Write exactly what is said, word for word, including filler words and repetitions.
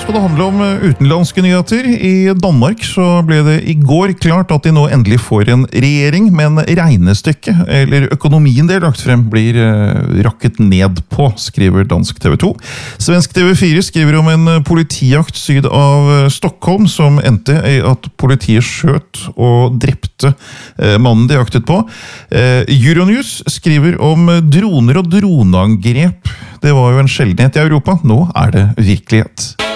skal det handle om utenlandske nyheter. I Danmark så ble det i går klart at de nå endelig får en regjering, men regnestykket, eller økonomien det er lagt frem, blir rakket ned på, skriver dansk T V to. Svensk T V fire skriver om en politijakt syd av Stockholm, som endte i at politiet skjøt og drepte mannen de jaktet på. Euronews skriver om droner og droneangrep. Det var jo en sjeldenhet i Europa. Nå er det virkelighet.